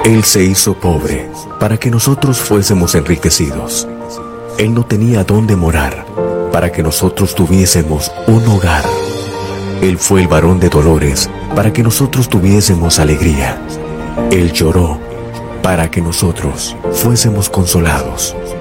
Él se hizo pobre para que nosotros fuésemos enriquecidos. Él no tenía dónde morar para que nosotros tuviésemos un hogar. Él fue el varón de dolores para que nosotros tuviésemos alegría. Él lloró para que nosotros fuésemos consolados.